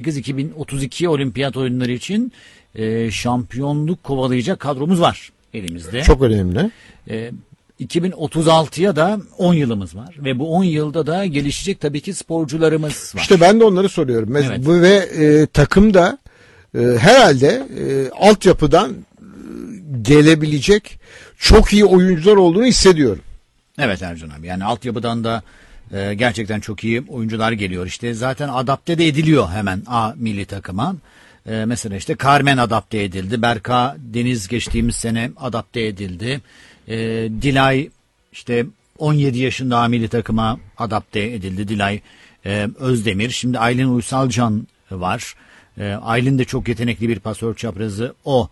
2032 olimpiyat oyunları için şampiyonluk kovalayacak kadromuz var elimizde. Çok önemli. 2036'ya da 10 yılımız var ve bu 10 yılda da gelişecek tabii ki sporcularımız var. İşte ben de onları soruyorum. Evet. Ve takımda herhalde altyapıdan gelebilecek çok iyi oyuncular olduğunu hissediyorum. Evet Ercan abi, yani altyapıdan da gerçekten çok iyi oyuncular geliyor. İşte zaten adapte de ediliyor hemen A milli takıma. Mesela işte Carmen adapte edildi. Berka Deniz geçtiğimiz sene adapte edildi. Dilay işte 17 yaşında A milli takıma adapte edildi. Dilay Özdemir. Şimdi Aylin Uysalcan var. Aylin de çok yetenekli bir pasör çaprazı. O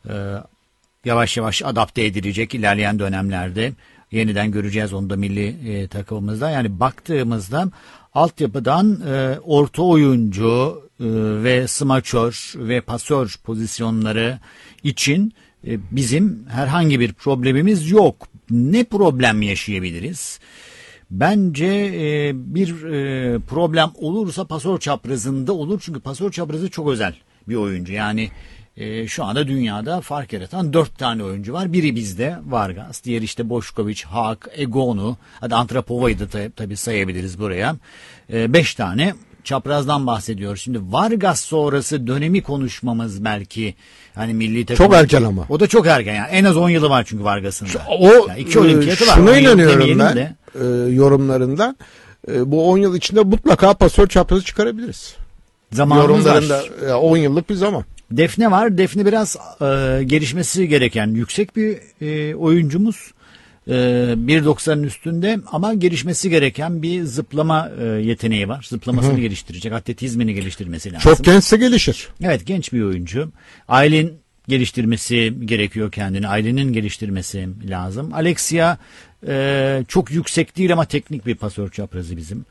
yavaş yavaş adapte edilecek ilerleyen dönemlerde. Yeniden göreceğiz onu da milli takımımızda. Yani baktığımızda altyapıdan orta oyuncu ve smaçör ve pasör pozisyonları için bizim herhangi bir problemimiz yok. Ne problem yaşayabiliriz? Bence bir problem olursa pasör çaprazında olur. Çünkü pasör çaprazı çok özel bir oyuncu. Yani şu anda dünyada fark yaratan 4 tane oyuncu var. Biri bizde Vargas, diğeri işte Boşkoviç, Haak, Egonu, hadi Antropova'yı da tabii sayabiliriz buraya. 5 tane çaprazdan bahsediyoruz. Şimdi Vargas sonrası dönemi konuşmamız belki hani milli takım. Çok erken ama. O da çok erken yani. En az 10 yılı var çünkü Vargas'ın da. Yani 2 olimpiyatı var. Şuna inanıyorum ben yorumlarında. Bu 10 yıl içinde mutlaka pasör çaprazı çıkarabiliriz. Zamanımız yorumlarında var. 10 yıllık bir zaman. Defne var. Defne biraz gelişmesi gereken yüksek bir oyuncumuz. 1.90'ın üstünde ama gelişmesi gereken bir zıplama yeteneği var. Zıplamasını geliştirecek, atletizmini geliştirmesi lazım. Çok gençse gelişir. Evet, genç bir oyuncu. Aylin geliştirmesi gerekiyor kendini. Aylin'in geliştirmesi lazım. Alexia çok yüksek değil ama teknik bir pasör çaprazı bizim.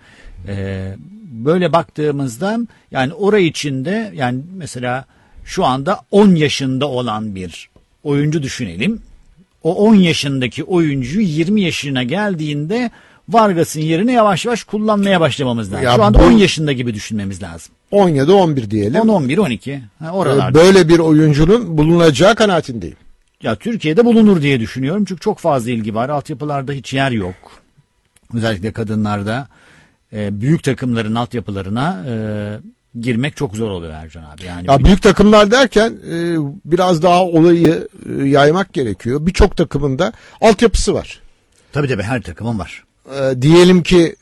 Böyle baktığımızda yani orayı içinde yani mesela şu anda 10 yaşında olan bir oyuncu düşünelim. O 10 yaşındaki oyuncuyu 20 yaşına geldiğinde Vargas'ın yerine yavaş yavaş kullanmaya başlamamız lazım. Ya şu anda 10 yaşında gibi düşünmemiz lazım. 17-11 diyelim. 10-11-12 oralarda. Böyle bir oyuncunun bulunacağı kanaatindeyim. Ya Türkiye'de bulunur diye düşünüyorum. Çünkü çok fazla ilgi var. Altyapılarda hiç yer yok. Özellikle kadınlarda büyük takımların altyapılarına girmek çok zor oluyor Ercan abi. Yani ya büyük takımlar derken biraz daha olayı yaymak gerekiyor. Birçok takımında altyapısı var. Tabii her takımın var. Diyelim ki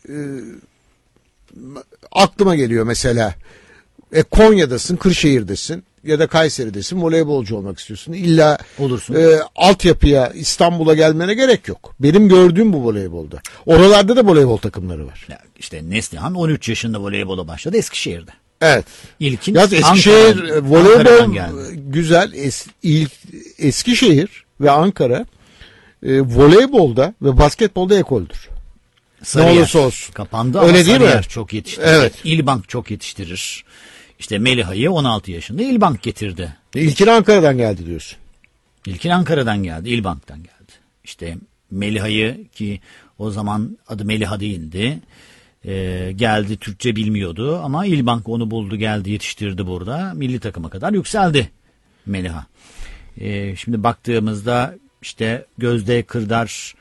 aklıma geliyor mesela Konya'dasın, Kırşehir'desin ya da Kayseri'desin, voleybolcu olmak istiyorsun. İlla olursun. Altyapıya İstanbul'a gelmene gerek yok. Benim gördüğüm bu voleybolda. Oralarda da voleybol takımları var. Ya işte Neslihan 13 yaşında voleybola başladı Eskişehir'de. Evet. İlkin ya Eskişehir voleybol güzel. Eskişehir ve Ankara voleybolda ve basketbolda ekoldür. Sarıyer ne olursa olsun. Kapandı öyle ama değil Sarıyer mi? Çok yetiştirir. Evet. İlbank çok yetiştirir. İşte Meliha'yı 16 yaşında İlbank getirdi. İlkin Ankara'dan geldi diyorsun. İlkin Ankara'dan geldi, İlbank'tan geldi. İşte Meliha'yı ki o zaman adı Meliha değildi. Geldi, Türkçe bilmiyordu ama İlbank onu buldu, geldi, yetiştirdi burada. Milli takıma kadar yükseldi Meliha. Şimdi baktığımızda işte Gözde Kırdar,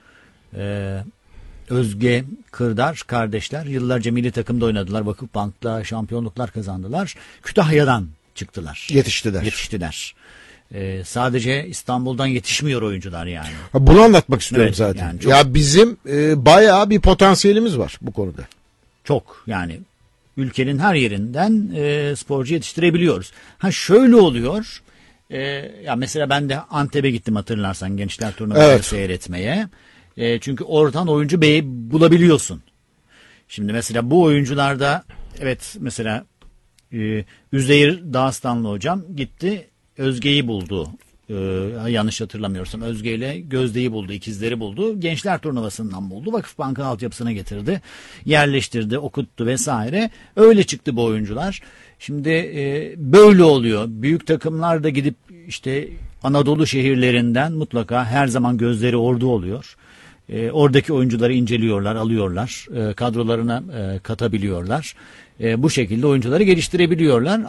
Özge Kırdar kardeşler yıllarca milli takımda oynadılar. Vakıfbank'ta şampiyonluklar kazandılar. Kütahya'dan çıktılar. Yetiştiler. Sadece İstanbul'dan yetişmiyor oyuncular yani. Bunu anlatmak istiyorum evet, zaten. Yani çok, ya bizim bayağı bir potansiyelimiz var bu konuda. Çok yani ülkenin her yerinden sporcu yetiştirebiliyoruz. Şöyle oluyor. Ya mesela ben de Antep'e gittim hatırlarsan gençler turnuvaları seyretmeye. Çünkü oradan oyuncu bulabiliyorsun. Şimdi mesela bu oyuncularda evet mesela Üzeyir Dağıstanlı hocam gitti Özge'yi buldu. Yanlış hatırlamıyorsam Özge ile Gözde'yi buldu, ikizleri buldu. Gençler turnuvasından buldu. Vakıfbank'ın altyapısına getirdi. Yerleştirdi, okuttu vesaire. Öyle çıktı bu oyuncular. Şimdi böyle oluyor. Büyük takımlar da gidip işte Anadolu şehirlerinden mutlaka her zaman gözleri orada oluyor. Oradaki oyuncuları inceliyorlar, alıyorlar. Kadrolarına katabiliyorlar. Bu şekilde oyuncuları geliştirebiliyorlar.